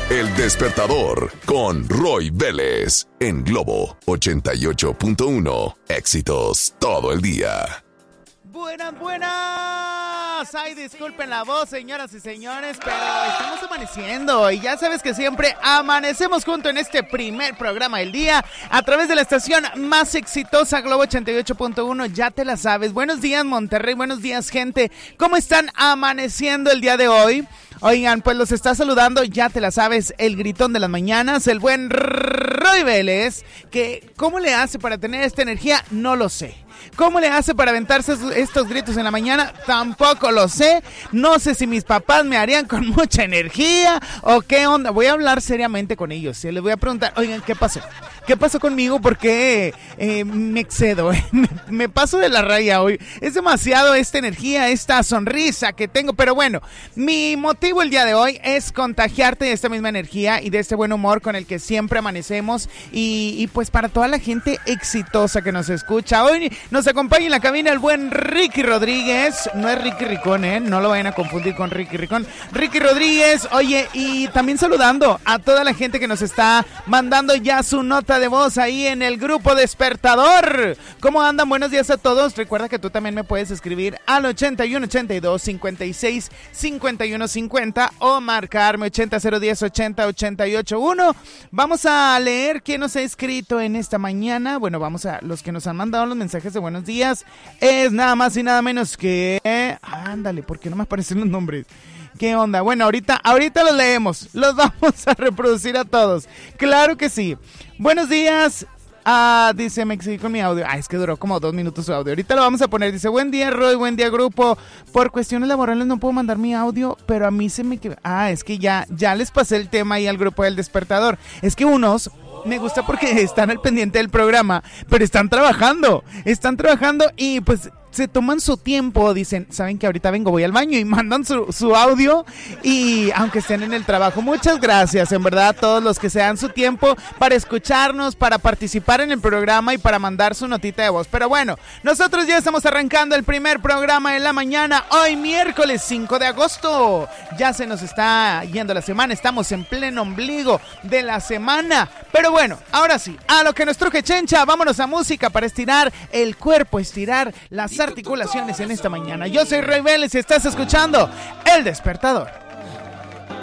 El Despertador con Roy Vélez en Globo 88.1. Éxitos todo el día. Buenas. Ay, disculpen la voz, señoras y señores, pero estamos amaneciendo y ya sabes que siempre amanecemos juntos en este primer programa del día a través de la estación más exitosa, Globo 88.1, ya te la sabes. Buenos días, Monterrey, buenos días, gente. ¿Cómo están amaneciendo el día de hoy? Oigan, pues los está saludando, ya te la sabes, el gritón de las mañanas, el buen Roy Vélez, que ¿cómo le hace para tener esta energía? No lo sé. ¿Cómo le hace para aventarse estos gritos en la mañana? Tampoco lo sé. No sé si mis papás me harían con mucha energía o qué onda. Voy a hablar seriamente con ellos. Les voy a preguntar, oigan, ¿qué pasó? ¿Qué pasó conmigo? Porque me excedo, me paso de la raya hoy. Es demasiado esta energía, esta sonrisa que tengo. Pero bueno, mi motivo el día de hoy es contagiarte de esta misma energía y de este buen humor con el que siempre amanecemos. Y pues para toda la gente exitosa que nos escucha. Hoy nos acompaña en la cabina el buen Ricky Rodríguez. No es Ricky Ricón, no lo vayan a confundir con Ricky Ricón. Ricky Rodríguez, oye, y también saludando a toda la gente que nos está mandando ya su nota de voz ahí en el grupo Despertador. ¿Cómo andan? Buenos días a todos. Recuerda que tú también me puedes escribir al 8182-56-5150 o marcarme 80-010-80-88-1. Vamos a leer quién nos ha escrito en esta mañana. Bueno, vamos a los que nos han mandado los mensajes de buenos días. Es nada más y nada menos que... Ándale, ¿por qué no me aparecen los nombres? ¿Qué onda? Bueno, ahorita los leemos. Los vamos a reproducir a todos. Claro que sí. Buenos días. Dice, me exigí con mi audio. Es que duró como 2 minutos su audio. Ahorita lo vamos a poner. Dice, buen día, Roy, buen día, grupo. Por cuestiones laborales no puedo mandar mi audio, pero a mí se me... es que ya les pasé el tema ahí al grupo del Despertador. Es que unos... Me gusta porque están al pendiente del programa, pero están trabajando y pues se toman su tiempo, dicen, saben que ahorita vengo, voy al baño y mandan su audio y aunque estén en el trabajo, muchas gracias, en verdad, a todos los que se dan su tiempo para escucharnos, para participar en el programa y para mandar su notita de voz. Pero bueno, nosotros ya estamos arrancando el primer programa de la mañana, hoy miércoles 5 de agosto, ya se nos está yendo la semana, estamos en pleno ombligo de la semana, pero bueno, ahora sí, a lo que nos truje Chencha, vámonos a música para estirar el cuerpo, estirar las articulaciones en esta mañana. Yo soy Roy Vélez y estás escuchando El Despertador.